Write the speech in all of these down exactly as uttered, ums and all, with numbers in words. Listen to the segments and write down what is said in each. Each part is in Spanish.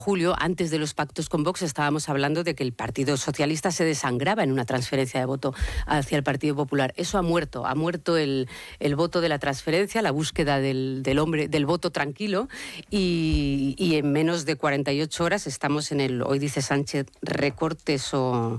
julio, antes de los pactos con Vox, estábamos hablando de que el Partido Socialista se desangraba en una transferencia de voto hacia el Partido Popular. Eso ha muerto, ha muerto el, el voto de la transferencia, la búsqueda del, del hombre, del voto tranquilo, y, y en menos de cuarenta y ocho horas estamos en el, hoy dice Sánchez, recortes o,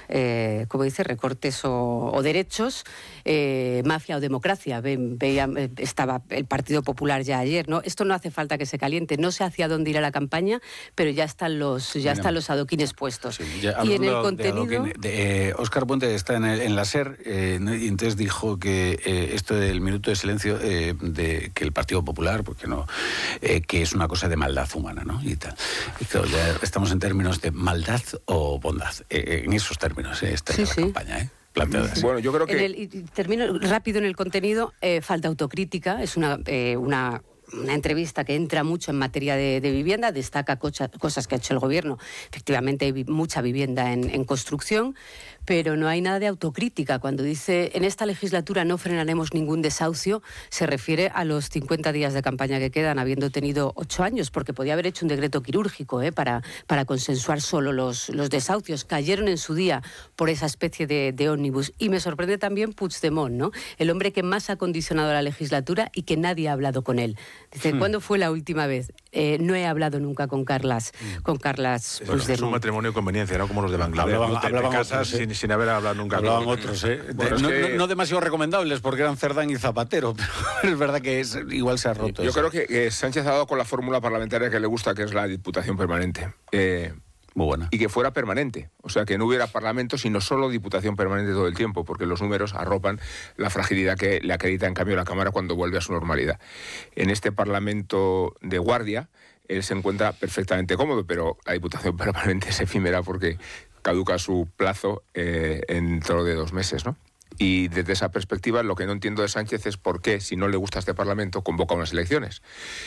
eh, ¿cómo dice? Recortes o, o derechos, eh, mafia o democracia. Ve, veía, estaba el Partido Popular ya ayer, ¿no? Esto no hace falta que se caliente, no sé hacia dónde irá la campaña, pero ya están los ya están los adoquines puestos. Sí, ya, y en el contenido... Adoquín, de, eh, Óscar Puente está en, el, en la SER, eh, y entonces dijo que eh, esto del minuto de silencio, eh, de que el Partido Popular, porque no, eh, que es una cosa de maldad humana, ¿no? Y tal. Y claro, ya estamos en términos de maldad o bondad. Eh, en esos términos eh, está sí, la sí. campaña, ¿eh? Planteadas. Bueno, yo creo que... En el, y termino rápido en el contenido, eh, falta autocrítica, es una... Eh, una Una entrevista que entra mucho en materia de, de vivienda, destaca cocha, cosas que ha hecho el gobierno. Efectivamente hay vi, mucha vivienda en, en construcción, pero no hay nada de autocrítica. Cuando dice, en esta legislatura no frenaremos ningún desahucio, se refiere a los cincuenta días de campaña que quedan, habiendo tenido ocho años, porque podía haber hecho un decreto quirúrgico eh, para, para consensuar solo los, los desahucios. Cayeron en su día por esa especie de, de ómnibus. Y me sorprende también Puigdemont, ¿no? El hombre que más ha condicionado la legislatura y que nadie ha hablado con él. Dice, hmm. ¿cuándo fue la última vez? Eh, no he hablado nunca con Carlas, hmm. con Carlas bueno, Puigdemont. Es un matrimonio de conveniencia, ¿no? Como los de Bangladesh. Hablaban, te, hablaban te casas otros, sin, ¿eh? sin haber hablado nunca. Hablaban otros, ¿eh? Bueno, de, no, que... no, no demasiado recomendables, porque eran Cerdán y Zapatero, pero es verdad que es, igual se ha roto. Yo eso. creo que, que Sánchez ha dado con la fórmula parlamentaria que le gusta, que es la diputación permanente. Eh, Muy buena. Y que fuera permanente, o sea, que no hubiera parlamento, sino solo diputación permanente todo el tiempo, porque los números arropan la fragilidad que le acredita en cambio la Cámara cuando vuelve a su normalidad. En este Parlamento de guardia, él se encuentra perfectamente cómodo, pero la diputación permanente es efímera porque caduca su plazo eh, dentro de dos meses, ¿no? Y desde esa perspectiva, lo que no entiendo de Sánchez es por qué, si no le gusta este Parlamento, convoca unas elecciones.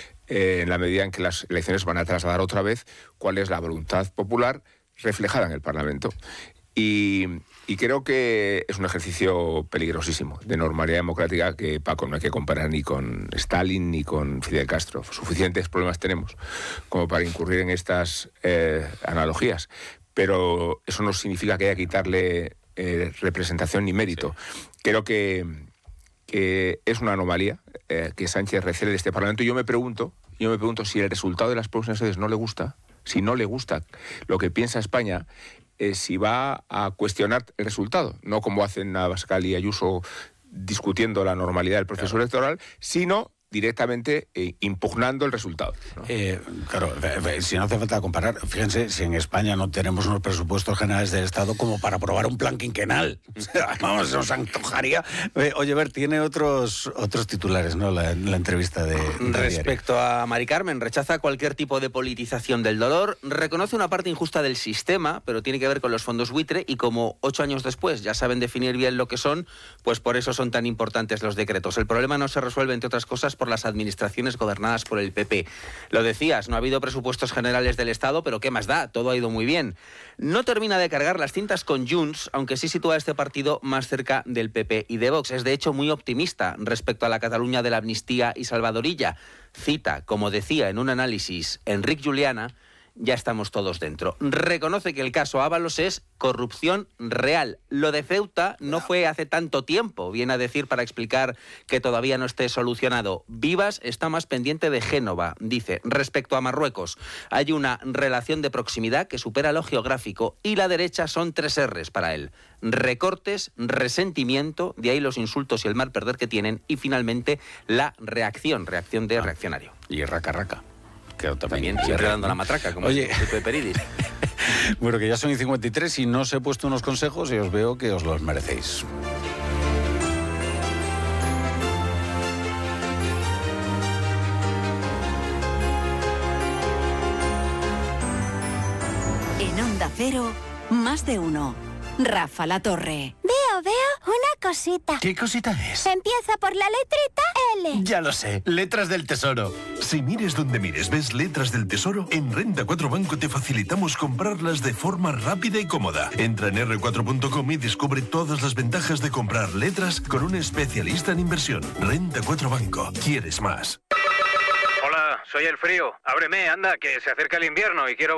Eh, en la medida en que las elecciones van a trasladar otra vez cuál es la voluntad popular reflejada en el Parlamento. Y, y creo que es un ejercicio peligrosísimo de normalidad democrática que, Paco, no hay que comparar ni con Stalin ni con Fidel Castro. Suficientes problemas tenemos como para incurrir en estas eh, analogías. Pero eso no significa que haya que quitarle eh, representación ni mérito. Sí. Creo que... que es una anomalía eh, que Sánchez recele de este Parlamento. Y yo me pregunto, yo me pregunto si el resultado de las próximas elecciones no le gusta, si no le gusta lo que piensa España, eh, si va a cuestionar el resultado, no como hacen Abascal y Ayuso discutiendo la normalidad del proceso claro. electoral, sino directamente eh, impugnando el resultado, ¿no? Eh, claro, si no hace falta comparar, fíjense, si en España no tenemos unos presupuestos generales del Estado como para aprobar un plan quinquenal. O sea, vamos, nos antojaría. Eh, oye, Ver, tiene otros otros titulares, ¿no? La, la entrevista de, de Respecto diario. a Mari Carmen, rechaza cualquier tipo de politización del dolor, reconoce una parte injusta del sistema, pero tiene que ver con los fondos buitre, y como ocho años después ya saben definir bien lo que son, pues por eso son tan importantes los decretos. El problema no se resuelve, entre otras cosas, por las administraciones gobernadas por el P P. Lo decías, no ha habido presupuestos generales del Estado, pero ¿qué más da? Todo ha ido muy bien. No termina de cargar las cintas con Junts, aunque sí sitúa a este partido más cerca del P P y de Vox. Es de hecho muy optimista respecto a la Cataluña de la amnistía y salvadorilla. Cita, como decía en un análisis Enric Juliana, ya estamos todos dentro. Reconoce que el caso Ábalos es corrupción real. Lo de Ceuta no fue hace tanto tiempo, viene a decir, para explicar que todavía no esté solucionado. Vivas está más pendiente de Génova, dice. Respecto a Marruecos, hay una relación de proximidad que supera lo geográfico, y la derecha son tres R's para él. Recortes, resentimiento, de ahí los insultos y el mal perder que tienen, y finalmente la reacción, reacción de reaccionario. Y raca raca. Que también, también siempre dando la matraca, como Oye, el de Peridis. Bueno, que ya son y cincuenta y tres y no os he puesto unos consejos y os veo que os los merecéis. En Onda Cero, más de uno. Rafa La Torre. Veo, veo una cosita. ¿Qué cosita es? Empieza por la letrita L. Ya lo sé, letras del tesoro. Si mires donde mires, ves letras del tesoro, en Renta cuatro Banco te facilitamos comprarlas de forma rápida y cómoda. Entra en erre cuatro punto com y descubre todas las ventajas de comprar letras con un especialista en inversión. Renta cuatro Banco. ¿Quieres más? Hola, soy el frío. Ábreme, anda, que se acerca el invierno y quiero